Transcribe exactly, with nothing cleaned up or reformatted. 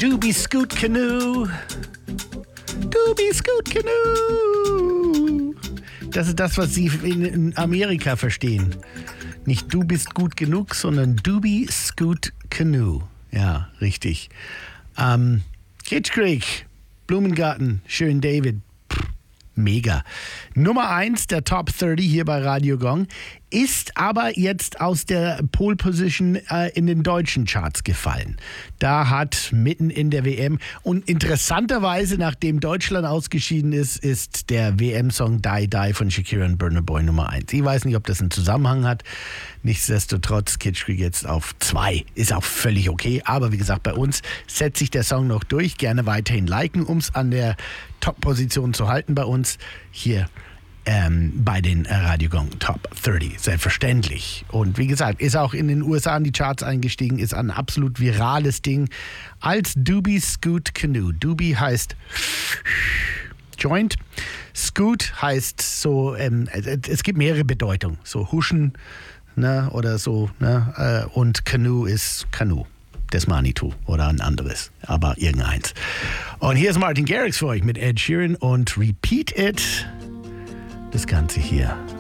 Doobie Scoot Canoe. Doobie Scoot Canoe. Das ist das, was Sie in Amerika verstehen. Nicht du bist gut genug, sondern Doobie Scoot Canoe. Ja, richtig. Ähm, Kitsch Creek, Blumengarten, Schön David. Pff, mega. Nummer eins der Top dreißig hier bei Radio Gong ist aber jetzt aus der Pole Position äh, in den deutschen Charts gefallen. Da hat mitten in der W M und interessanterweise, nachdem Deutschland ausgeschieden ist, ist der W M-Song Die Die von Shakira und Burna Boy Nummer eins. Ich weiß nicht, ob das einen Zusammenhang hat. Nichtsdestotrotz, Kitsch Creek jetzt auf zwei. Ist auch völlig okay. Aber wie gesagt, bei uns setzt sich der Song noch durch. Gerne weiterhin liken, um es an der Top-Position zu halten bei uns. Hier Ähm, bei den Radio Gong Top dreißig, selbstverständlich. Und wie gesagt, ist auch in den U S A in die Charts eingestiegen, ist ein absolut virales Ding als Doobie Scoot Canoe. Doobie heißt Joint, Scoot heißt so, ähm, es gibt mehrere Bedeutungen, so huschen, ne, oder so, ne, äh, und Canoe ist Kanu. Das Manitou oder ein anderes, aber irgendeins. Und hier ist Martin Garrix für euch mit Ed Sheeran und Repeat It. Das Ganze hier